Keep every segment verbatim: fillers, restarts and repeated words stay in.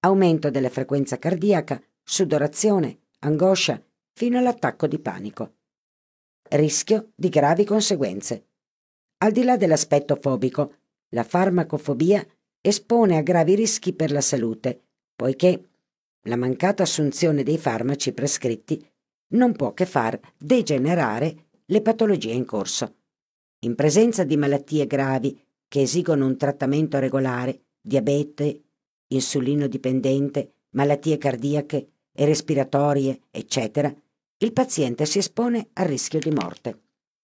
aumento della frequenza cardiaca, sudorazione, angoscia, fino all'attacco di panico. Rischio di gravi conseguenze. Al di là dell'aspetto fobico, la farmacofobia espone a gravi rischi per la salute, poiché la mancata assunzione dei farmaci prescritti non può che far degenerare le patologie in corso. In presenza di malattie gravi che esigono un trattamento regolare, diabete, insulino dipendente, malattie cardiache e respiratorie, eccetera, il paziente si espone al rischio di morte.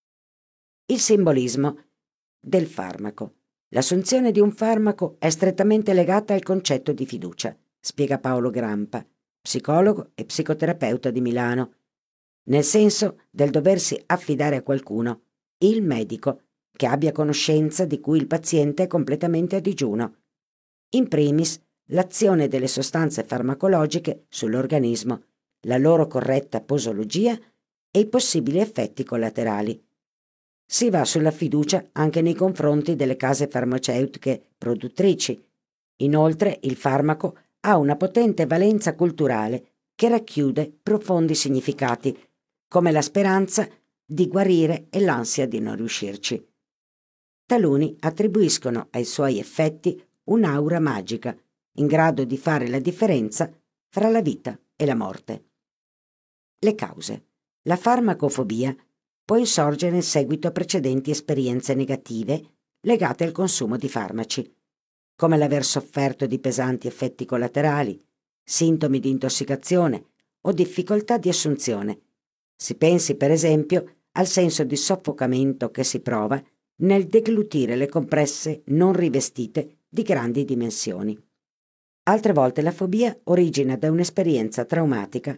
Il simbolismo del farmaco. L'assunzione di un farmaco è strettamente legata al concetto di fiducia, spiega Paolo Grampa, psicologo e psicoterapeuta di Milano, nel senso del doversi affidare a qualcuno, il medico, che abbia conoscenza di cui il paziente è completamente a digiuno. In primis, l'azione delle sostanze farmacologiche sull'organismo, la loro corretta posologia e i possibili effetti collaterali. Si va sulla fiducia anche nei confronti delle case farmaceutiche produttrici. Inoltre, il farmaco ha una potente valenza culturale che racchiude profondi significati, come la speranza di guarire e l'ansia di non riuscirci. Taluni attribuiscono ai suoi effetti un'aura magica, in grado di fare la differenza fra la vita e la morte. Le cause. La farmacofobia può insorgere in seguito a precedenti esperienze negative legate al consumo di farmaci, come l'aver sofferto di pesanti effetti collaterali, sintomi di intossicazione o difficoltà di assunzione. Si pensi, per esempio, al senso di soffocamento che si prova nel deglutire le compresse non rivestite di grandi dimensioni. Altre volte la fobia origina da un'esperienza traumatica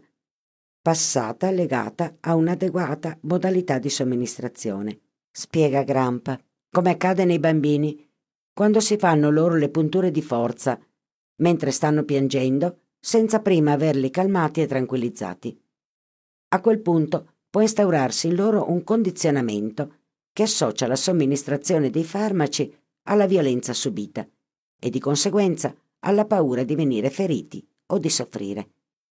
passata legata a un'adeguata modalità di somministrazione. Spiega Grampa, come accade nei bambini quando si fanno loro le punture di forza mentre stanno piangendo senza prima averli calmati e tranquillizzati. A quel punto può instaurarsi in loro un condizionamento che associa la somministrazione dei farmaci alla violenza subita e di conseguenza alla paura di venire feriti o di soffrire.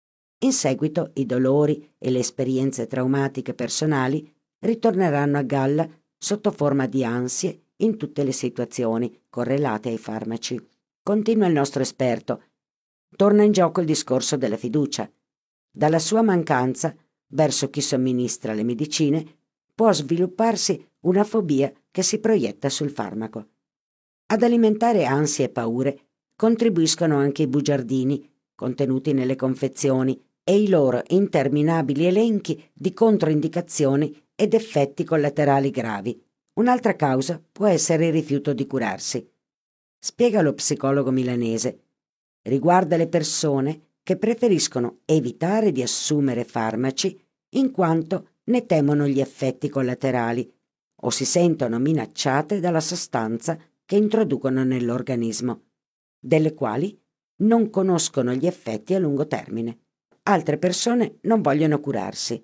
In seguito i dolori e le esperienze traumatiche personali ritorneranno a galla sotto forma di ansie in tutte le situazioni correlate ai farmaci. Continua il nostro esperto. Torna in gioco il discorso della fiducia. Dalla sua mancanza verso chi somministra le medicine può svilupparsi una fobia che si proietta sul farmaco. Ad alimentare ansie e paure contribuiscono anche i bugiardini contenuti nelle confezioni e i loro interminabili elenchi di controindicazioni ed effetti collaterali gravi. Un'altra causa può essere il rifiuto di curarsi. Spiega lo psicologo milanese. Riguarda le persone che preferiscono evitare di assumere farmaci in quanto ne temono gli effetti collaterali o si sentono minacciate dalla sostanza che introducono nell'organismo, delle quali non conoscono gli effetti a lungo termine. Altre persone non vogliono curarsi,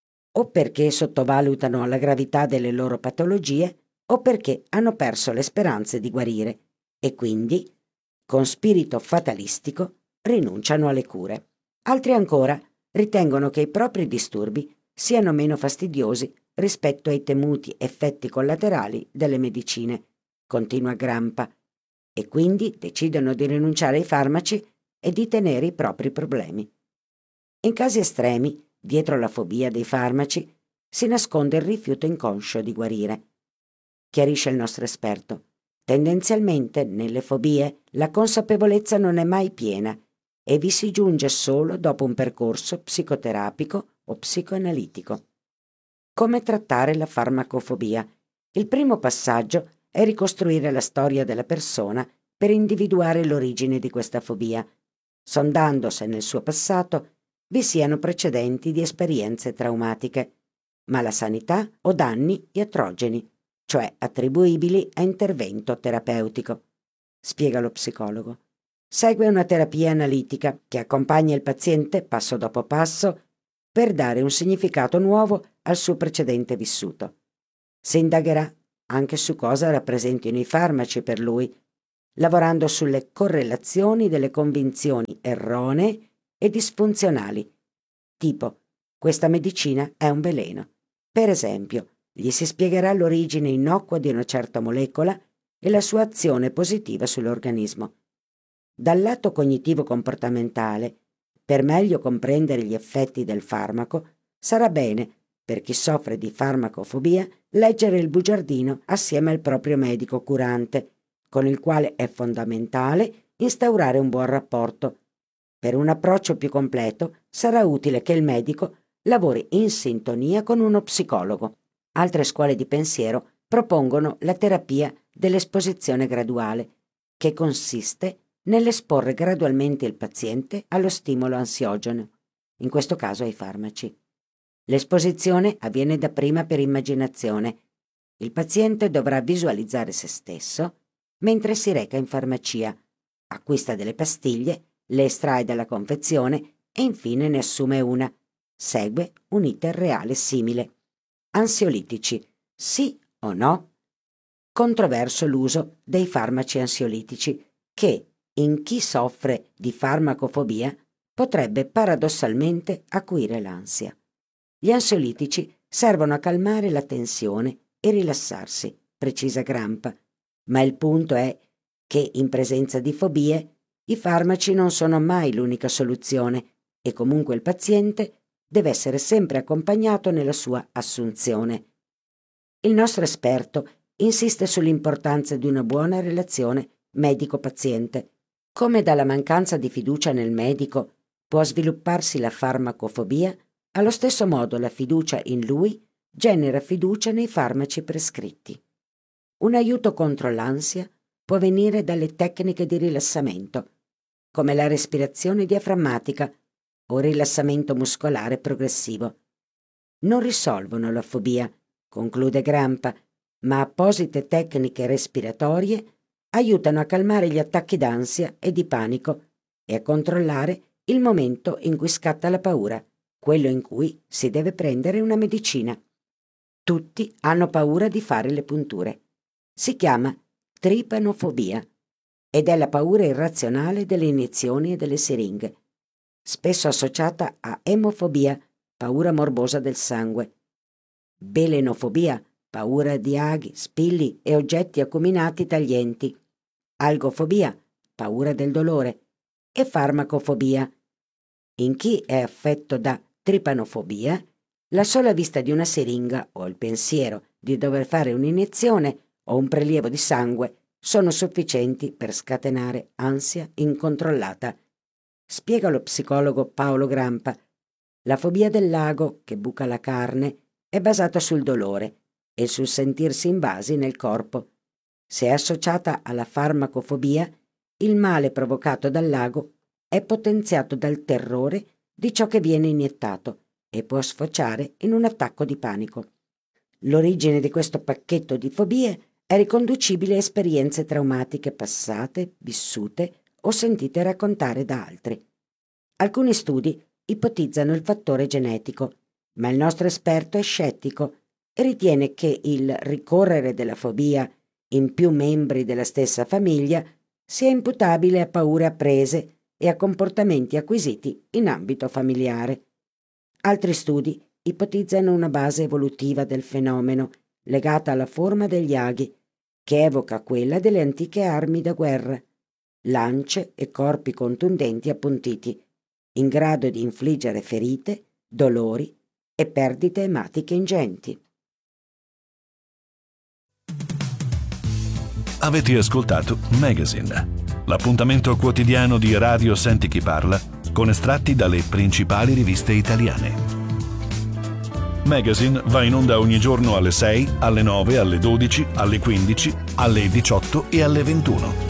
o perché sottovalutano la gravità delle loro patologie o perché hanno perso le speranze di guarire e quindi, con spirito fatalistico, rinunciano alle cure. Altri ancora ritengono che i propri disturbi siano meno fastidiosi rispetto ai temuti effetti collaterali delle medicine, continua Grampa, e quindi decidono di rinunciare ai farmaci e di tenere i propri problemi. In casi estremi, dietro la fobia dei farmaci, si nasconde il rifiuto inconscio di guarire. Chiarisce il nostro esperto. Tendenzialmente, nelle fobie, la consapevolezza non è mai piena e vi si giunge solo dopo un percorso psicoterapico o psicoanalitico. Come trattare la farmacofobia? Il primo passaggio è ricostruire la storia della persona per individuare l'origine di questa fobia, sondando se nel suo passato vi siano precedenti di esperienze traumatiche, malasanità o danni iatrogeni, cioè attribuibili a intervento terapeutico. Spiega lo psicologo. Segue una terapia analitica che accompagna il paziente passo dopo passo per dare un significato nuovo al suo precedente vissuto. Si indagherà anche su cosa rappresentino i farmaci per lui, lavorando sulle correlazioni delle convinzioni erronee e disfunzionali, tipo questa medicina è un veleno. Per esempio, gli si spiegherà l'origine innocua di una certa molecola e la sua azione positiva sull'organismo. Dal lato cognitivo-comportamentale, per meglio comprendere gli effetti del farmaco, sarà bene, per chi soffre di farmacofobia, leggere il bugiardino assieme al proprio medico curante, con il quale è fondamentale instaurare un buon rapporto. Per un approccio più completo sarà utile che il medico lavori in sintonia con uno psicologo. Altre scuole di pensiero propongono la terapia dell'esposizione graduale, che consiste nell'esporre gradualmente il paziente allo stimolo ansiogeno, in questo caso ai farmaci. L'esposizione avviene dapprima per immaginazione. Il paziente dovrà visualizzare se stesso mentre si reca in farmacia, acquista delle pastiglie, le estrae dalla confezione e infine ne assume una. Segue un iter reale simile. Ansiolitici, sì o no? Controverso l'uso dei farmaci ansiolitici che, in chi soffre di farmacofobia, potrebbe paradossalmente acuire l'ansia. Gli ansiolitici servono a calmare la tensione e rilassarsi, precisa Grampa, ma il punto è che in presenza di fobie i farmaci non sono mai l'unica soluzione e comunque il paziente deve essere sempre accompagnato nella sua assunzione. Il nostro esperto insiste sull'importanza di una buona relazione medico-paziente. Come dalla mancanza di fiducia nel medico può svilupparsi la farmacofobia, allo stesso modo la fiducia in lui genera fiducia nei farmaci prescritti. Un aiuto contro l'ansia può venire dalle tecniche di rilassamento, come la respirazione diaframmatica o rilassamento muscolare progressivo. Non risolvono la fobia, conclude Grampa, ma apposite tecniche respiratorie aiutano a calmare gli attacchi d'ansia e di panico e a controllare il momento in cui scatta la paura, quello in cui si deve prendere una medicina. Tutti hanno paura di fare le punture. Si chiama tripanofobia ed è la paura irrazionale delle iniezioni e delle siringhe, spesso associata a emofobia, paura morbosa del sangue, belenofobia, paura di aghi, spilli e oggetti acuminati taglienti, algofobia, paura del dolore, e farmacofobia. In chi è affetto da tripanofobia, la sola vista di una siringa o il pensiero di dover fare un'iniezione o un prelievo di sangue sono sufficienti per scatenare ansia incontrollata. Spiega lo psicologo Paolo Grampa. La fobia del lago, che buca la carne, è basata sul dolore e sul sentirsi invasi nel corpo. Se è associata alla farmacofobia, il male provocato dal lago è potenziato dal terrore di ciò che viene iniettato e può sfociare in un attacco di panico. L'origine di questo pacchetto di fobie è riconducibile a esperienze traumatiche passate, vissute o sentite raccontare da altri. Alcuni studi ipotizzano il fattore genetico, ma il nostro esperto è scettico e ritiene che il ricorrere della fobia in più membri della stessa famiglia sia imputabile a paure apprese e a comportamenti acquisiti in ambito familiare. Altri studi ipotizzano una base evolutiva del fenomeno legata alla forma degli aghi, che evoca quella delle antiche armi da guerra, lance e corpi contundenti appuntiti, in grado di infliggere ferite, dolori e perdite ematiche ingenti. Avete ascoltato Magazine, l'appuntamento quotidiano di Radio Senti Chi Parla, con estratti dalle principali riviste italiane. Magazine va in onda ogni giorno alle sei, alle nove, alle dodici, alle quindici, alle diciotto e alle ventuno.